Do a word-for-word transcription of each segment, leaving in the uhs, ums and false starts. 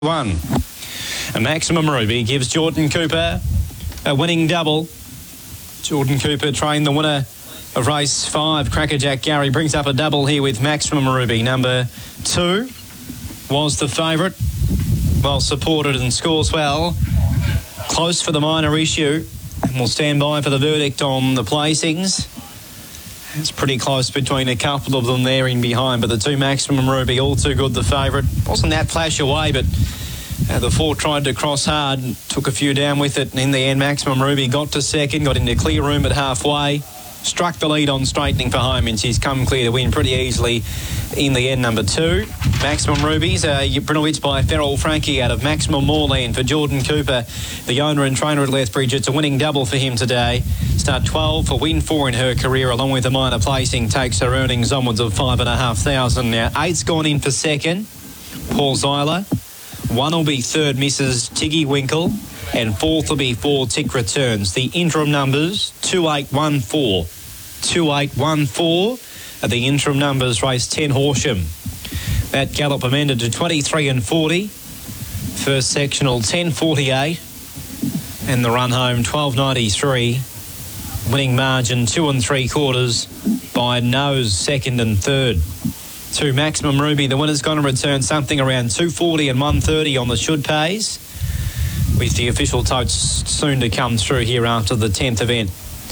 One. A Maximum Ruby gives Jordan Cooper a winning double. Jordan Cooper trained the winner of race five. Crackerjack Gary brings up a double here with Maximum Ruby. Number two was the favourite. Well supported and scores well. Close for the minor issue. And we'll stand by for the verdict on the placings. It's pretty close between a couple of them there in behind, but the two Maximum Ruby, all too good, the favourite. Wasn't that flash away, but uh, the four tried to cross hard and took a few down with it. And in the end, Maximum Ruby got to second, got into clear room at halfway, struck the lead on straightening for home, and she's come clear to win pretty easily in the end. Number two, Maximum Rubies, uh, Brunowitz by Ferrell Frankie out of Maximum Moorland for Jordan Cooper, the owner and trainer at Lethbridge. It's a winning double for him today. Start twelve for win four in her career, along with a minor placing, takes her earnings onwards of five and a half thousand. Now, eight's gone in for second, Paul Zyler. One will be third, Missus Tiggy Winkle, and fourth will be four, Tick Returns. The interim numbers, two eight one four. two eight one four are the interim numbers, race ten, Horsham. That gallop amended to twenty-three and forty. First sectional, ten forty-eight. And the run home, twelve ninety-three. Winning margin, two and three quarters by Nose, second and third. Two Maximum Ruby, the winner's going to return something around two forty and one thirty on the should pays, with the official totes soon to come through here after the tenth event.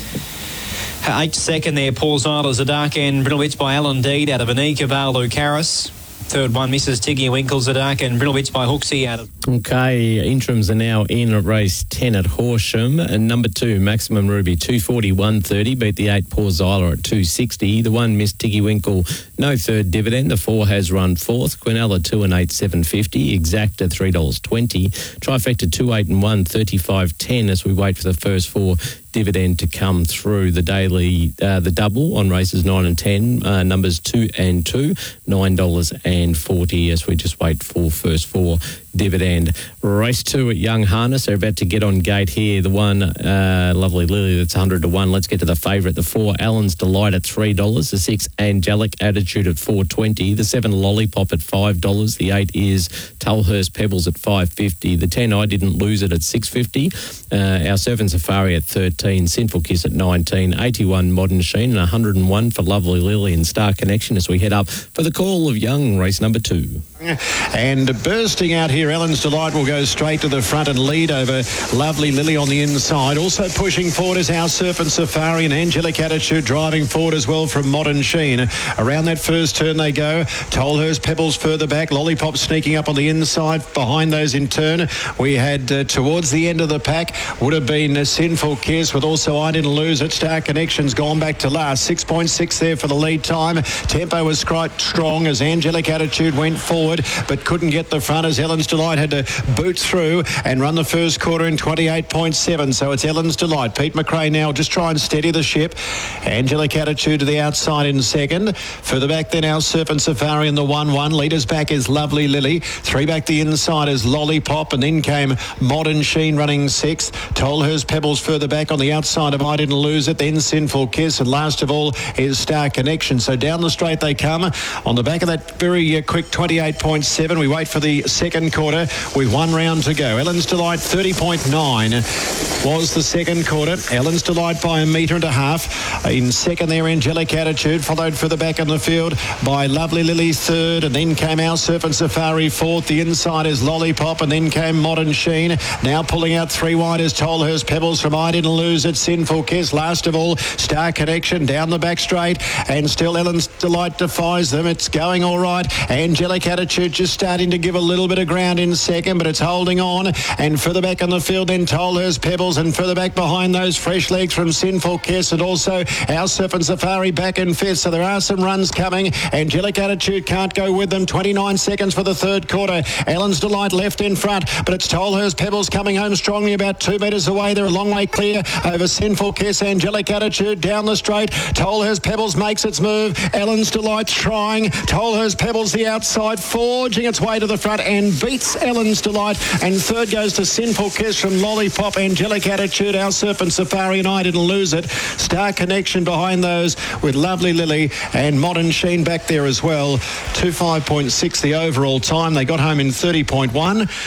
Eight second there, Paul Zyler's a dark end, Brunowitz by Alan Deed out of Anika Valu Caris. Third one, Missus Tiggy Winkle's a dark end, Brunowitz by Hooksy out of... Okay, interims are now in at race ten at Horsham. And number two, Maximum Ruby, two forty, one thirty, beat the eight, Paul Zyler at two sixty. The one, Miss Tiggy Winkle, no third dividend. The four has run fourth. Quinella, two and eight, seven fifty. Exacta, three dollars twenty. Trifecta, two, eight and one, thirty-five ten as we wait for the first four dividend to come through. The daily, uh, the double on races nine and ten, uh, numbers two and two, nine dollars forty as we just wait for first four dividend. Race two at Young Harness. They're about to get on gate here. The one, uh, Lovely Lily, that's one hundred to one. Let's get to the favourite. The four, Alan's Delight at three dollars. The six, Angelic Attitude at four twenty. The seven, Lollipop at five dollars. The eight is Tulhurst Pebbles at five fifty. The ten, I Didn't Lose It at six fifty. Uh, our seven, Safari at thirteen. Sinful Kiss at nineteen. eighty-one, Modern Sheen, and one hundred and one for Lovely Lily and Star Connection as we head up for the Call of Young, race number two. And bursting out here, Ellen's Delight will go straight to the front and lead over Lovely Lily on the inside. Also pushing forward is Our Serpent Safari, and Angelic Attitude driving forward as well from Modern Sheen. Around that first turn they go. Tolhurst Pebbles further back. Lollipop sneaking up on the inside. Behind those in turn, we had uh, towards the end of the pack would have been a Sinful Kiss, with also I Didn't Lose It. Star Connection's gone back to last. six point six there for the lead time. Tempo was quite strong as Angelic Attitude went forward, but couldn't get the front as Ellen's Delight had to boot through and run the first quarter in twenty-eight point seven. So it's Ellen's Delight. Pete McRae now just try and steady the ship. Angelic Attitude to the outside in second. Further back then, Our Serpent Safari in the one one. Leaders back is Lovely Lily. Three back the inside is Lollipop, and then came Modern Sheen running sixth. Tolhurst Pebbles further back on the outside of I Didn't Lose It. Then Sinful Kiss, and last of all is Star Connection. So down the straight they come. On the back of that very uh, quick twenty-eight point seven, we wait for the second quarter with one round to go. Ellen's Delight thirty point nine was the second quarter. Ellen's Delight by a metre and a half. In second there, Angelic Attitude, followed further back in the field by Lovely Lily third, and then came Our Serpent Safari fourth. The inside is Lollipop, and then came Modern Sheen. Now pulling out three wide is Tolhurst Pebbles from I Didn't Lose It. Sinful Kiss, last of all Star Connection down the back straight, and still Ellen's Delight defies them. It's going all right. Angelic Attitude just starting to give a little bit of ground in second, but it's holding on. And further back on the field then Tolhurst Pebbles, and further back behind those fresh legs from Sinful Kiss, and also Our Serpent Safari back in fifth. So there are some runs coming. Angelic Attitude can't go with them. twenty-nine seconds for the third quarter. Ellen's Delight left in front, but it's Tolhurst Pebbles coming home strongly about two metres away. They're a long way clear over Sinful Kiss. Angelic Attitude down the straight. Tolhurst Pebbles makes its move. Ellen's Delight trying. Tolhurst Pebbles the outside, forging its way to the front and beats Ellen's Delight. And third goes to Sinful Kiss from Lollipop, Angelic Attitude, Our Serpent Safari, and I Didn't Lose It. Star Connection behind those with Lovely Lily and Modern Sheen back there as well. twenty-five point six the overall time. They got home in thirty point one.